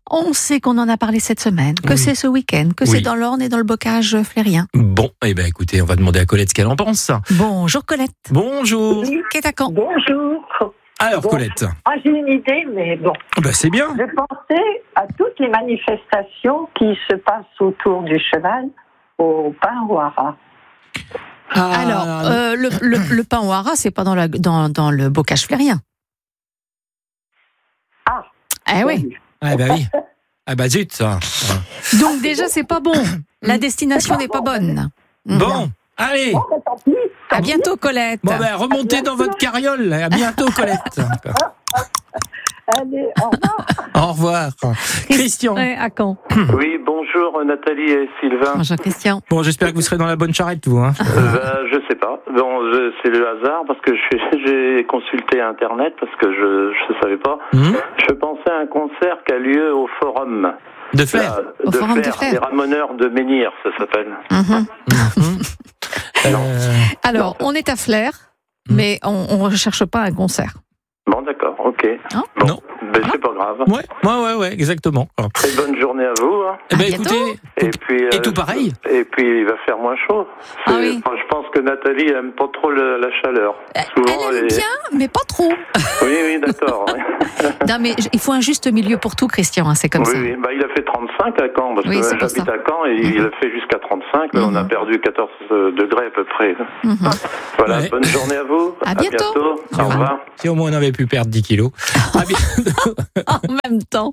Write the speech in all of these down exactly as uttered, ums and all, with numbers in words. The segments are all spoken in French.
On sait qu'on en a parlé cette semaine, que Oui. c'est ce week-end, que Oui. c'est dans l'Orne et dans le bocage flérien. Bon, eh ben écoutez, on va demander à Colette ce qu'elle en pense. Bonjour Colette. Bonjour. Qu'est-ce à quand? Bonjour. Alors Bon. Colette, Ah, j'ai une idée, mais bon. ben, c'est bien. Je pensais à toutes les manifestations qui se passent autour du cheval au Pain-Ouara. Ah, Alors, euh, le, le, le pain au hara, c'est pas dans, la, dans, dans le bocage flérien. Ah. Eh oui. ah bah oui. Ah bah zut. ça. Donc déjà, c'est pas bon. La destination n'est pas bonne. Bon, allez. Bon, ben, tant pis. tant À pis. bientôt Colette. Bon ben remontez dans votre carriole. À bientôt Colette. Allez, au revoir. Au revoir. Christian. Ouais, à quand? Oui, bonjour Nathalie et Sylvain. Bonjour Christian. Bon, j'espère que vous serez dans la bonne charrette, vous. Hein. Euh, ben, je sais pas. Bon, je- c'est le hasard parce que je suis- j'ai consulté Internet parce que je je savais pas. Hum, Je pensais à un concert qui a lieu au Forum. de Flair. Là, Au de Forum de Flair, Flair. les Ramoneurs de Menhir, ça s'appelle. Mhm. Hum. Euh, Alors, on est à Flers, mais on ne recherche pas un concert. Bon, d'accord, ok. Hein bon, Non. ben, c'est pas grave. ouais, ouais, ouais, ouais, exactement. Très bonne journée à vous. Hein. Eh ben À bientôt. écoutez, Et puis. et euh, tout pareil. Et puis il va faire moins chaud. Ah C'est- oui. enfin, je pense que Nathalie aime pas trop le- la chaleur. Souvent, Elle aime les- bien, mais pas trop. Oui, oui, d'accord. oui. Non, mais il faut un juste milieu pour tout, Christian, hein, c'est comme oui, ça. oui. Bah, il a fait trente-cinq à Caen, parce Oui, c'est que pour j'habite ça. à Caen et il a fait jusqu'à trente-cinq. Là, on a Mhm. perdu quatorze degrés à peu près. Mhm. Voilà, Ouais. bonne journée à vous. À bientôt. Au Au revoir. revoir. Si au moins on avait pu perdre dix kilos. À bientôt. En même temps.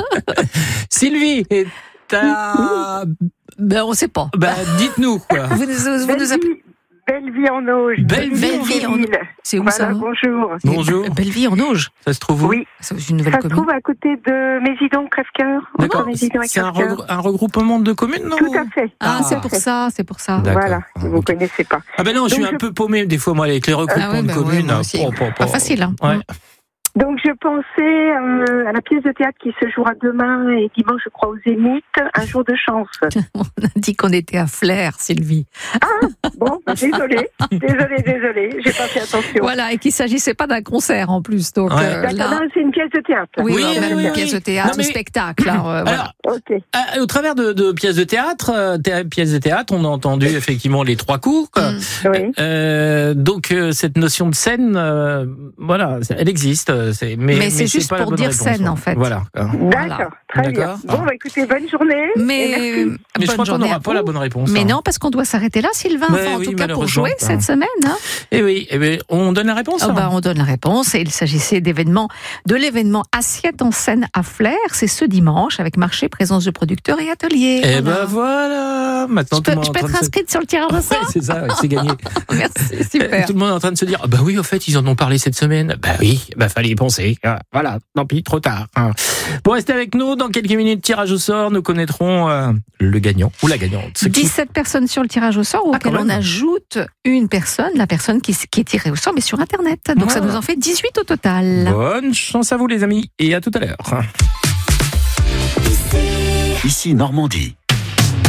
Sylvie, et t'as... Ben, on sait pas. Ben, dites-nous, quoi. Vous nous, vous Belle nous appelez. vie, belle vie en Auge. Belle vie en Belle Auge. ville. C'est où Voilà, ça? bonjour. Bonjour. Belle vie en Auge. Ça se trouve où? Oui, C'est une nouvelle ça se commune. trouve à côté de Mésidon, Crèvecoeur. D'accord. Entre Mésidon et C'est un, Crèvecoeur. regr- un regroupement de communes, non? Tout à fait. Ah, Ah. c'est pour ça, c'est pour ça. D'accord. Voilà, Ah, vous ok. connaissez pas. Ah ben non, je suis Donc un je- peu paumé des fois, moi, avec les regroupements Ah ouais, de bah ouais, communes. moi aussi. Oh, oh, oh. Pas facile, hein. Ouais. Donc je pensais euh, à la pièce de théâtre qui se jouera demain et dimanche, je crois, au Zénith, Un jour de chance. On a dit qu'on était à Flers, Sylvie. Bon, désolé, désolé, désolé, j'ai pas fait attention. Voilà, et qu'il s'agissait pas d'un concert en plus. Donc Ouais. euh, D'accord, là, non, c'est une pièce de théâtre. oui, Oui, alors, oui, même oui, une oui. pièce de théâtre, Non, mais- spectacle. hein, euh, voilà. Alors, Ok. euh, au travers de, de pièces de théâtre, euh, thé- pièces de théâtre, on a entendu effectivement les trois cours. quoi. Mm. Oui. Euh, donc euh, cette notion de scène, euh, voilà, elle existe. euh, C'est, mais, Mais c'est juste pas la pour bonne dire réponse, scène, hein. en fait. Voilà. D'accord, très bien. D'accord. Bon, bah écoutez, bonne journée. et Mais, merci. Mais je bonne crois qu'on journée à n'aura pas vous. la bonne réponse. Mais hein. non, parce qu'on doit s'arrêter là, Sylvain. Mais Enfin, en oui, tout cas, pour malheureusement, jouer hein. cette semaine. Hein. Et oui, eh ben, on donne la réponse. Oh, hein. bah, on donne la réponse. Et il s'agissait d'événements, de l'événement Assiette en scène à Flers. C'est ce dimanche avec marché, présence de producteurs et ateliers. Et Voilà. ben voilà. Maintenant Je tout peux, le monde je est peux en train être de se- inscrite sur le tirage au sort. Ouais, c'est ça, ouais, c'est gagné. Merci, super. Tout le monde est en train de se dire, ah bah oui, au fait, ils en ont parlé cette semaine. Bah oui, bah fallait y penser. Ah, voilà, tant pis, trop tard. hein. Bon, restez avec nous. Dans quelques minutes, tirage au sort, nous connaîtrons euh, le gagnant ou la gagnante. Ce qui- dix-sept personnes sur le tirage au sort, Ah, auquel quand on même. ajoute une personne, la personne qui, qui est tirée au sort, mais sur Internet. Donc ça Voilà. nous en fait dix-huit au total. Bonne chance à vous, les amis, et à tout à l'heure. Ici Normandie.